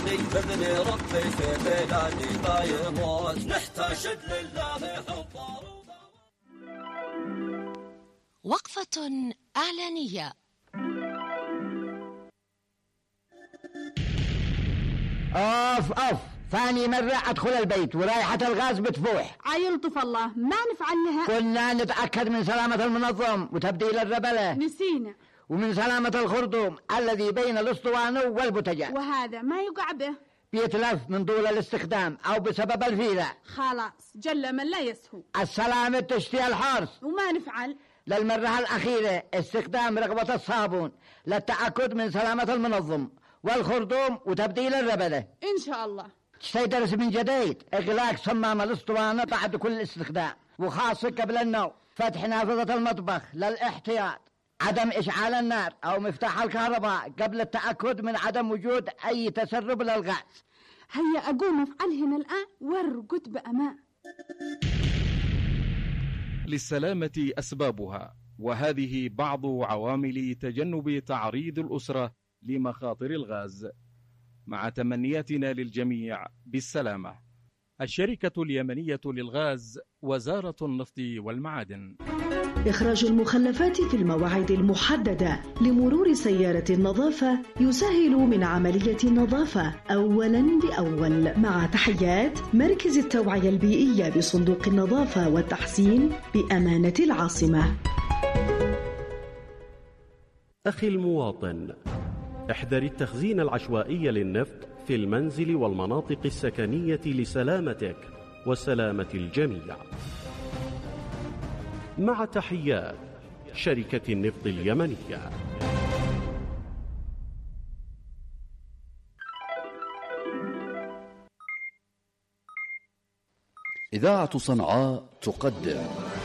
بلادي بإذن ربي في بلادي ما يموت نحتشد لله حب. وقفة إعلانية. أوف ثاني مرة أدخل البيت ورائحة الغاز بتفوح. عيلطف الله ما نفعل لها. كنا نتأكد من سلامة المنظم وتبديل الربلة. نسينا. ومن سلامة الخرطوم الذي بين الأسطوانة والبوتجاز. وهذا ما يقع به. بيتلف من طول الاستخدام أو بسبب الفيلة. خلاص جل من لا يسهو. السلامة تشتي الحرص. وما نفعل. للمرة الأخيرة استخدام رغبة الصابون للتأكد من سلامة المنظم والخرطوم وتبديل الربلة. إن شاء الله. تستيدرس من جديد إغلاق صمام الأسطوانة بعد كل استخدام، وخاصة قبل النوم. فتح نافذة المطبخ للاحتياط. عدم إشعال النار أو مفتاح الكهرباء قبل التأكد من عدم وجود أي تسرب للغاز. هيا أقوم أفعلهن الآن وارقد بأمان. للسلامة أسبابها، وهذه بعض عوامل تجنب تعريض الأسرة لمخاطر الغاز، مع تمنياتنا للجميع بالسلامة. الشركة اليمنية للغاز، وزارة النفط والمعادن. إخراج المخلفات في المواعيد المحددة لمرور سيارة النظافة يسهل من عملية النظافة أولاً بأول. مع تحيات مركز التوعية البيئية بصندوق النظافة والتحسين بأمانة العاصمة. أخي المواطن، احذر التخزين العشوائي للنفط في المنزل والمناطق السكنية لسلامتك وسلامة الجميع. مع تحيات شركة النفط اليمنية. إذاعة صنعاء تقدم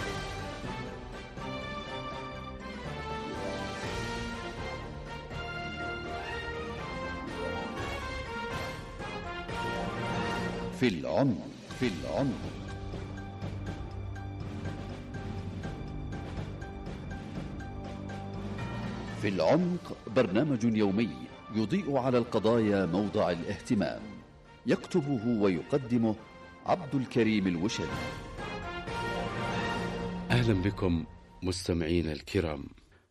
في العمق. في العمق برنامج يومي يضيء على القضايا موضع الاهتمام، يكتبه ويقدمه عبد الكريم الوشري. أهلا بكم مستمعين الكرام.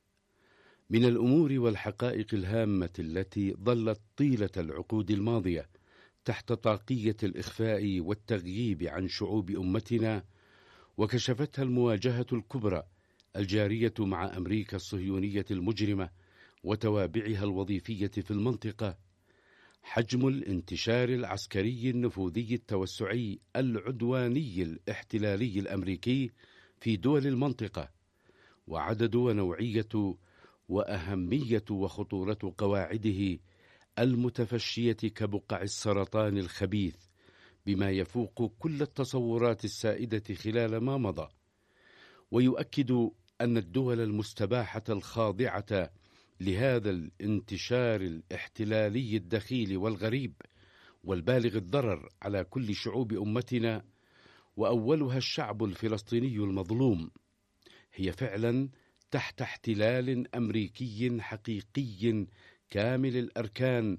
من الأمور والحقائق الهامة التي ظلت طيلة العقود الماضية تحت طاقية الإخفاء والتغييب عن شعوب أمتنا، وكشفتها المواجهة الكبرى الجارية مع أمريكا الصهيونية المجرمة وتوابعها الوظيفية في المنطقة، حجم الانتشار العسكري النفوذي التوسعي العدواني الاحتلالي الأمريكي في دول المنطقة، وعدد ونوعية وأهمية وخطورة قواعده المتفشية كبقع السرطان الخبيث بما يفوق كل التصورات السائدة خلال ما مضى، ويؤكد أن الدول المستباحة الخاضعة لهذا الانتشار الاحتلالي الدخيل والغريب والبالغ الضرر على كل شعوب أمتنا، وأولها الشعب الفلسطيني المظلوم، هي فعلا تحت احتلال أمريكي حقيقي كامل الأركان،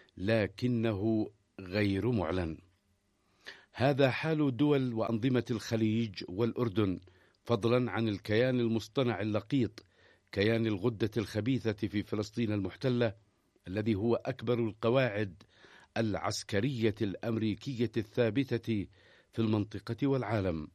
لكنه غير معلن. هذا حال دول وأنظمة الخليج والأردن، فضلا عن الكيان المصطنع اللقيط، كيان الغدة الخبيثة في فلسطين المحتلة، الذي هو أكبر القواعد العسكرية الأمريكية الثابتة في المنطقة والعالم.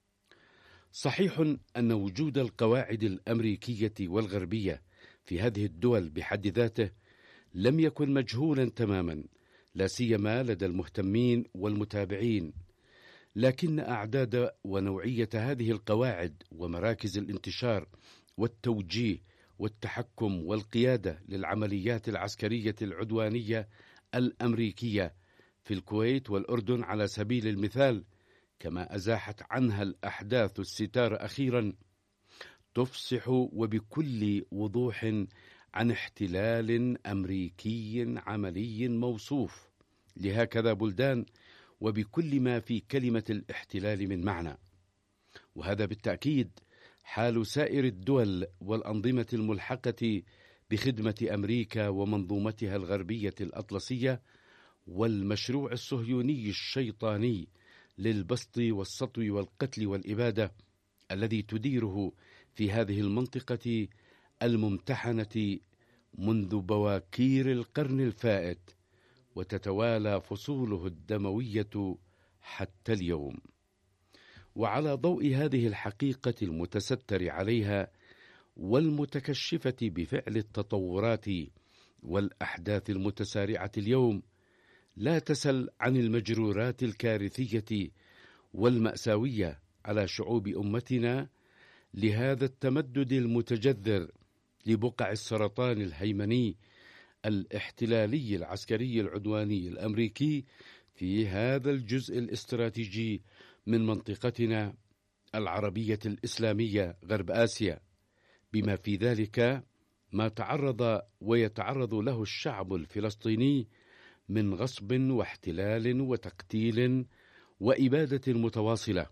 صحيح أن وجود القواعد الأمريكية والغربية في هذه الدول بحد ذاته لم يكن مجهولا تماما، لا سيما لدى المهتمين والمتابعين، لكن أعداد ونوعية هذه القواعد ومراكز الانتشار والتوجيه والتحكم والقيادة للعمليات العسكرية العدوانية الأمريكية في الكويت والأردن على سبيل المثال، كما أزاحت عنها الأحداث الستار أخيرا، تفصح وبكل وضوح عن احتلال أمريكي عملي موصوف لهكذا بلدان وبكل ما في كلمة الاحتلال من معنى. وهذا بالتأكيد حال سائر الدول والأنظمة الملحقة بخدمة أمريكا ومنظومتها الغربية الأطلسية، والمشروع الصهيوني الشيطاني للبسط والسطو والقتل والإبادة الذي تديره في هذه المنطقة الممتحنة منذ بواكير القرن الفائت، وتتوالى فصوله الدموية حتى اليوم. وعلى ضوء هذه الحقيقة المتستر عليها والمتكشفة بفعل التطورات والأحداث المتسارعة اليوم، لا تسل عن المجرورات الكارثية والمأساوية على شعوب أمتنا لهذا التمدد المتجذر لبقع السرطان الهيمني الاحتلالي العسكري العدواني الأمريكي في هذا الجزء الاستراتيجي من منطقتنا العربية الإسلامية غرب آسيا، بما في ذلك ما تعرض ويتعرض له الشعب الفلسطيني من غصب واحتلال وتقتيل وإبادة متواصلة.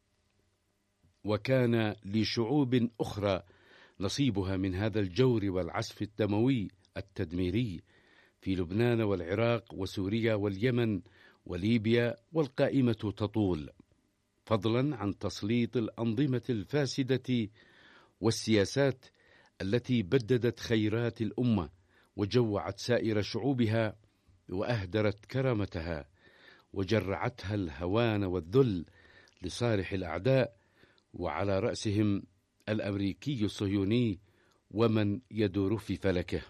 وكان لشعوب أخرى نصيبها من هذا الجور والعسف الدموي التدميري في لبنان والعراق وسوريا واليمن وليبيا، والقائمة تطول، فضلا عن تسليط الأنظمة الفاسدة والسياسات التي بددت خيرات الأمة وجوعت سائر شعوبها وأهدرت كرامتها وجرعتها الهوان والذل لصالح الأعداء، وعلى رأسهم الأمريكي الصهيوني ومن يدور في فلكه.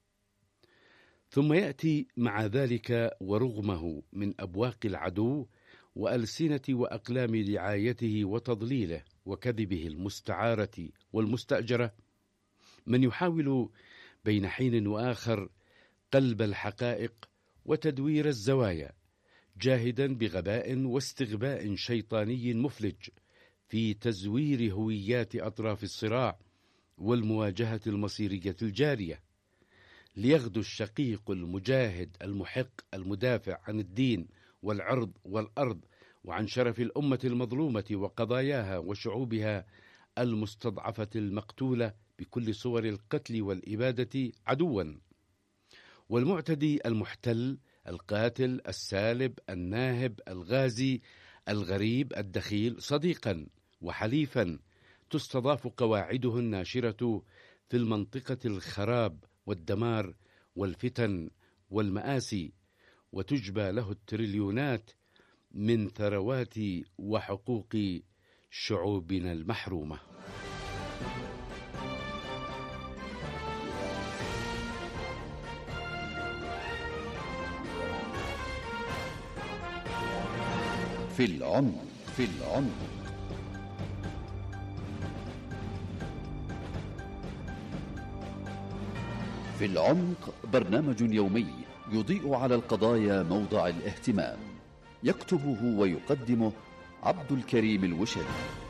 ثم يأتي مع ذلك ورغمه من أبواق العدو وألسنة وأقلام دعايته وتضليله وكذبه المستعارة والمستأجرة من يحاول بين حين وآخر قلب الحقائق وتدوير الزوايا، جاهدا بغباء واستغباء شيطاني مفلج في تزوير هويات أطراف الصراع والمواجهة المصيرية الجارية، ليغدو الشقيق المجاهد المحق المدافع عن الدين والعرض والأرض وعن شرف الأمة المظلومة وقضاياها وشعوبها المستضعفة المقتولة بكل صور القتل والإبادة عدوا، والمعتدي المحتل القاتل السالب الناهب الغازي الغريب الدخيل صديقا وحليفا تستضاف قواعده الناشرة في المنطقة الخراب والدمار والفتن والمآسي، وتجبى له التريليونات من ثروات وحقوق شعوبنا المحرومة. في العمق. في العمق برنامج يومي يضيء على القضايا موضع الاهتمام، يكتبه ويقدمه عبد الكريم الوشلي.